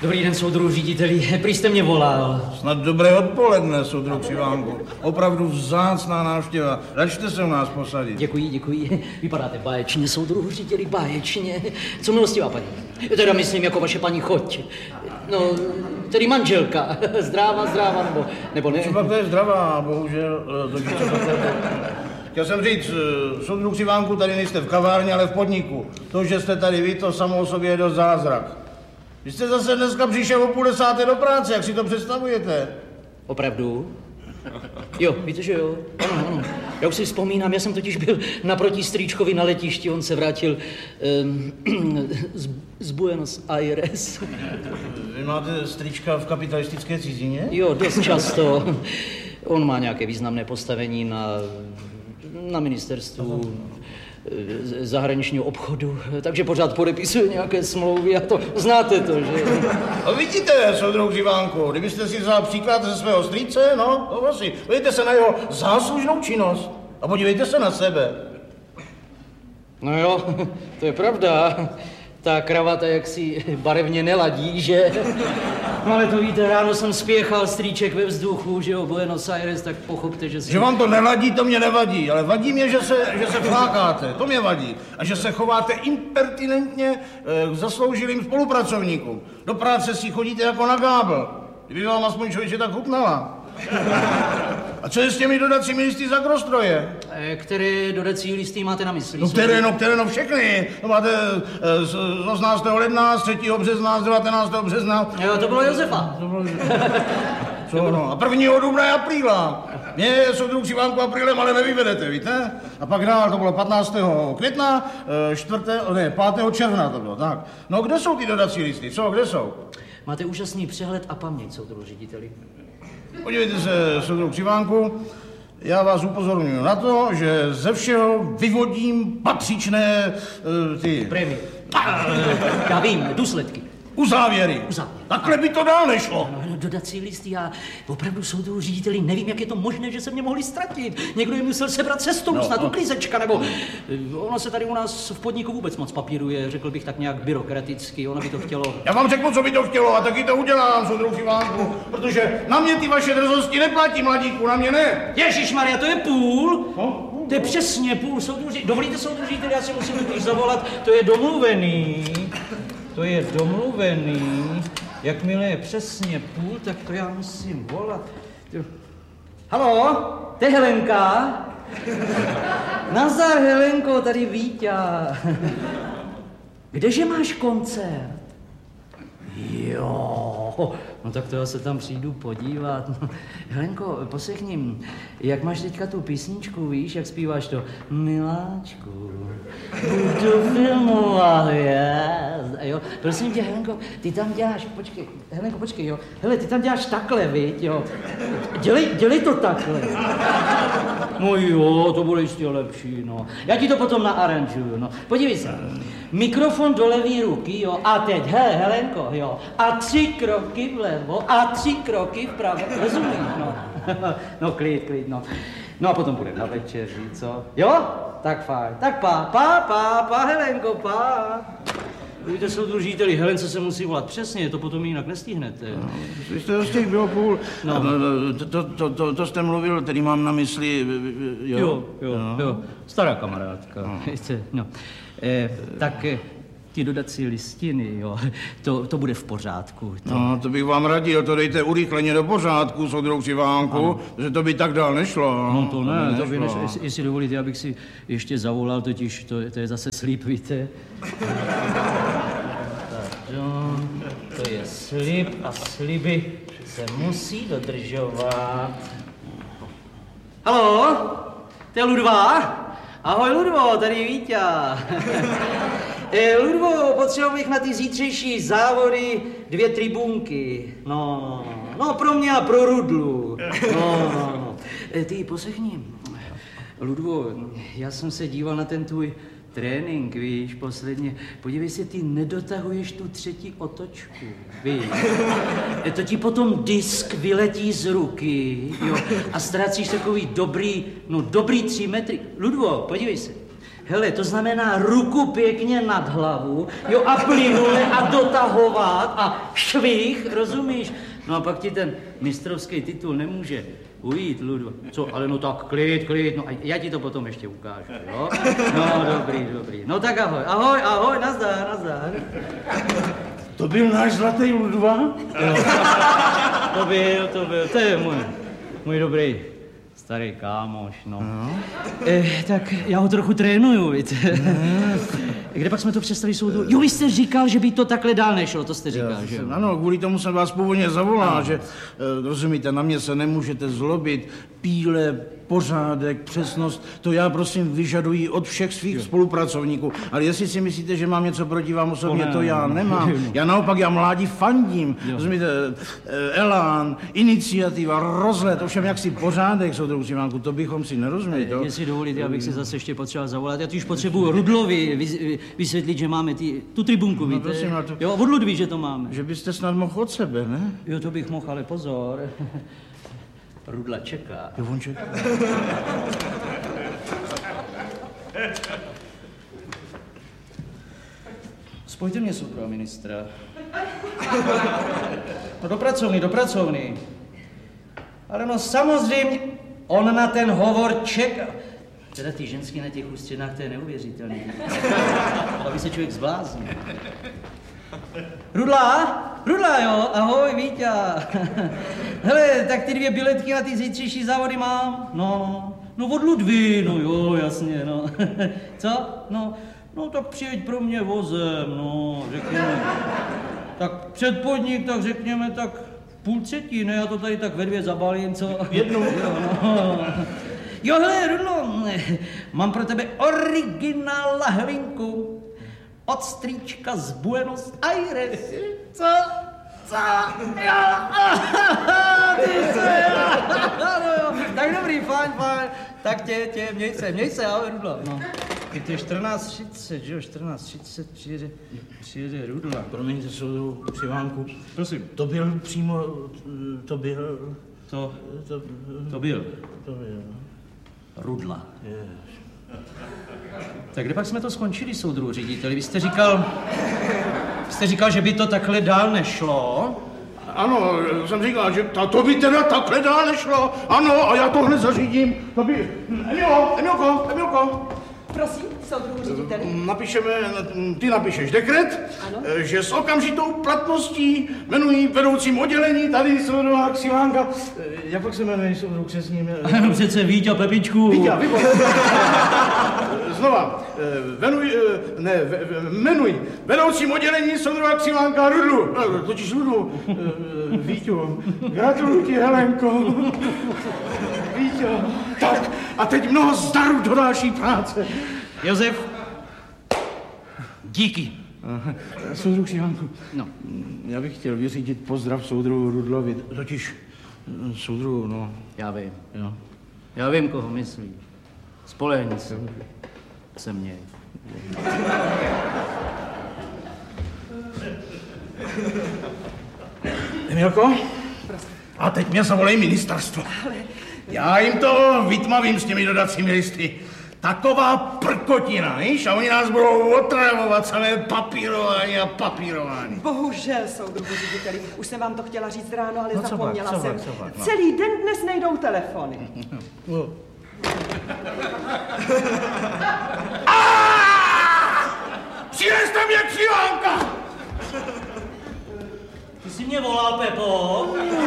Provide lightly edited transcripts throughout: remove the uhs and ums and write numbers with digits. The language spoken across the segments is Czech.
Dobrý den, soudruhu řediteli, prý jste mě volal. Snad dobré odpoledne, soudruh Přivánku. Opravdu vzácná návštěva. Račte se u nás posadit. Děkuji. Vypadáte báječně, soudruhu řediteli, báječně. Co milostivá paní? Teda myslím jako vaše paní choť. No, tedy manželka. Zdráva, nebo ne? Třeba to je zdravá, bohužel. Chtěl jsem říct, soudruh Přivánku, tady nejste v kavárně, ale v podniku. To, že jste tady vy, to samo o sobě je dost zázrak. Vy jste zase dneska přišel o 9:30 do práce, jak si to představujete? Opravdu? Jo, víte, že jo? Ano. Já už si vzpomínám, já jsem totiž byl naproti strýčkovi na letišti, on se vrátil z Buenos Aires. Vy máte strýčka v kapitalistické cizině? Jo, dost často. On má nějaké významné postavení na ministerstvu zahraničního obchodu, takže pořád podepisuje nějaké smlouvy a to znáte to, že? A vidíte, soudruh Přivánku, kdybyste si vzal příklad ze svého strýce, no, to asi. Podívejte se na jeho záslužnou činnost a podívejte se na sebe. No jo, to je pravda. Ta kravata jaksi barevně neladí, že? No ale to víte, ráno jsem spěchal strýček ve vzduchu, že jo, Buenos Aires, tak pochopte, že si... Že vám to neladí, to mě nevadí, ale vadí mě, že se flákáte, to mě vadí. A že se chováte impertinentně k zasloužilým spolupracovníkům. Do práce si chodíte jako na gábl. Kdyby vám aspoň člověče tak chutnala. A co je s těmi dodacími listy z agrostroje? Které dodací listy máte na mysli? No které, všechny. To máte z 18. ledna, z 3. března, z 19. března. Jo, to bylo Josefa. Co no? A 1. dubna je apríla. Mě soudruh Přivánku aprílem ale nevyvedete, víte? A pak dál, to bylo 15. května, 5. června to bylo, tak. No kde jsou ty dodací listy, kde jsou? Máte úžasný přehled a paměť, soudruh řediteli. Podívejte se, soudruh Přivánku, já vás upozorňuji na to, že ze všeho vyvodím patřičné ty... Prémie. Já vím, důsledky. Uzávěry. Takhle by to dál nešlo. No, dodací listy, já opravdu soudruhu řediteli nevím, jak je to možné, že se mě mohli ztratit. Někdo je musel sebrat cestou, snad uklízečka, nebo... Ono se tady u nás v podniku vůbec moc papíruje, řekl bych tak nějak byrokraticky, ono by to chtělo... Já vám řeknu, co by to chtělo a taky to udělám, soudruh Přivánku, protože na mě ty vaše drzosti neplatí, mladíku, na mě ne. Ježišmarja, to je půl? No? To je přesně půl, soudruhu řediteli. Dovolíte, soudruhu řediteli, já si musím totiž zavolat, to je domluvený. Jakmile je přesně půl, tak to já musím volat. Haló, to je Helenka? Nazdar, Helenko, tady Víťa. Kdeže máš koncert? Jo, no tak to já se tam přijdu podívat. No, Helenko, poslechni, jak máš teďka tu písničku, víš, jak zpíváš to? Miláčku, budu filmovat, jo. Prosím tě, Helenko, ty tam děláš, počkej, jo. Hele, ty tam děláš takhle, viď, jo. Dělej to takhle. No jo, to bude jistě lepší, no. Já ti to potom naaranžuju, no. Podívej se. Mikrofon do levý ruky, jo, a teď, Helenko, jo, a 3 kroky vlevo a 3 kroky vpravo, rozumíš, no. No, klid, no. No a potom bude na večeři, co? Jo? Tak fajn, tak pá, Helenko, pá. Víte, soudruhu řediteli, Helence se musí volat přesně, to potom jinak nestihnete. No, vy jste z těch bylo půl. No. To jste mluvil, tedy mám na mysli, jo? Jo, stará kamarádka, víte, no. Tak ty dodací listiny, jo, to bude v pořádku. No, to bych vám radil, to dejte urychleně do pořádku, soudruh Přivánku, že to by tak dál nešlo. No to ne, to by nešlo. Jestli dovolíte, já bych si ještě zavolal, totiž to je zase slib, víte. To je slib a sliby se musí dodržovat. Haló, to je Ludva? Ahoj, Ludvo, tady Víťa. Ludvo, potřeboval bych na ty zítřejší závody 2 tribunky. No, pro mě a pro Rudlu. No. Ty, poslechni. Ludvo, já jsem se díval na ten tvůj trénink, víš, posledně. Podívej se, ty nedotahuješ tu 3. otočku, víš. To ti potom disk vyletí z ruky, jo, a ztrácíš takový dobrý 3 metry. Ludvo, podívej se. Hele, to znamená ruku pěkně nad hlavu, jo, a plynule a dotahovat a švih, rozumíš? No a pak ti ten mistrovský titul nemůže ujít, Ludo. Co, ale no tak klid, no a já ti to potom ještě ukážu, jo? No, dobrý. No tak ahoj, nazdar. To byl náš zlatý Ludva? Jo. To je můj dobrý starý kámoš, no. Tak já ho trochu trénuju, víte. Kde pak jsme to přestali soudu? Jo, vy jste říkal, že by to takhle dál nešlo, to jste říkal, že jo? Ano, kvůli tomu jsem vás původně zavolal, že, rozumíte, na mě se nemůžete zlobit, píle, pořádek, přesnost, to já prosím vyžaduji od všech svých spolupracovníků. Ale jestli si myslíte, že mám něco proti vám osobně, to já nemám. Já naopak, já mládí fandím. Rozumíte, elán, iniciativa, rozhled, ovšem jaksi pořádek, soudruhu Šimánku, to bychom si nerozuměli. Jestli dovolíte, abych si zase ještě potřeboval zavolat. Já už potřebuji Rudlovi vysvětlit, že máme tu tribunku, víte? Prosím, jo, od Ludví, že to máme. Že byste snad mohl od sebe, ne? Jo, to bych mohl, ale pozor. Rudla čeká. Jo, on čeká. Spojte mě s úkolem ministra. No do pracovny. Ale no samozřejmě, on na ten hovor čeká. Teda ty ženský na těch ústřenách, to je neuvěřitelný. Aby se člověk zbláznil. Rudla, jo, ahoj, Víťa. Hele, tak ty 2 biletky na ty zítřejší závody mám. No od Ludví, no jo, jasně, no. Co? No tak přijeď pro mě vozem, no, řekněme. Tak před podnik, tak řekněme, tak 2:30, ne, já to tady tak ve 2 zabalím, co? Jednou. Jo, no. Jo, hele, Rudlo, mám pro tebe originál lahvinku. Od strýčka z Buenos Aires. Co? Jo, ty se, no, tak dobrý, fajn. Tak tě, měj se, ahoj, Rudla. No. Je 14:30, že jo, 14:30 přijede Rudla. Promiňte, soudruhu Šimánku. Prosím. To byl přímo, to byl... Rudla. Yes. Tak kde pak jsme to skončili, soudruhu řediteli? Vy jste říkal, že by to takhle dál nešlo? Ano, jsem říkal, že to by teda takhle dál nešlo. Ano, a já to hned zařídím. To by... Emilko. Prosím, soudruhu řediteli. Ty napíšeš dekret, že s okamžitou platností jmenují vedoucím oddělení tady soudruha Xilánka. Jak pak se jmenuje soudruh křesním? No přece Víťa Pepičku. Víťa, znova. Jmenuj vedoucím oddělení soudruha Xilánka Rudlu. Totiž Rudlu. Víťo, gratuluji ti, Helenko. Víťo. Tak, a teď mnoho zdaru do další práce. Josef, díky. Soudruh Šimánku, no. Já bych chtěl vyřídit pozdrav soudruhu Rudlovi, totiž soudruhu, no. Já vím. Jo. Já vím, koho myslí. Spolehni se mě. Emilko? A teď mě zavolej ministerstvo. Já jim to vytmavím s těmi dodacími listy. Taková prkotina, víš? A oni nás budou otravovat, samé papírování. Bohužel, soudruhu řediteli, už jsem vám to chtěla říct ráno, ale No, zapomněla jsem. Co pak? Celý den dnes nejdou telefony. Přineste mě Xilánka! Ty jsi mě volal, Pepo?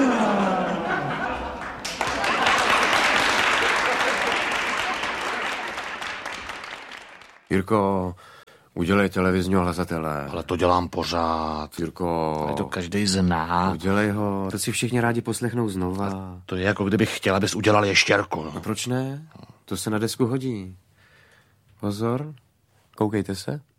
Jirko, udělej televizního hlasatele. Ale to dělám pořád. Jirko. Ale to každej zná. Udělej ho, to si všichni rádi poslechnou znova. To je jako kdybych chtěl, abys udělal ještěrku. No. A proč ne? To se na desku hodí. Pozor, koukejte se.